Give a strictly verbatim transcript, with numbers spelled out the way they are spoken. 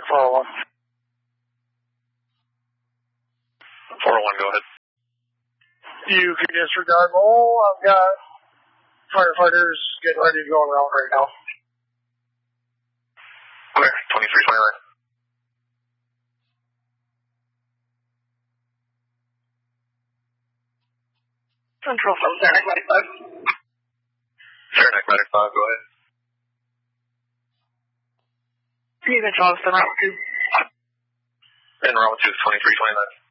four oh one. four oh one, go ahead. You can disregard all. I've got firefighters getting ready to go en route right now. Okay, twenty-three twenty-nine. Central from Saranac Medic five. Saranac Medic five, go ahead. Can you even Charleston Route two? En route to twenty-three twenty-nine.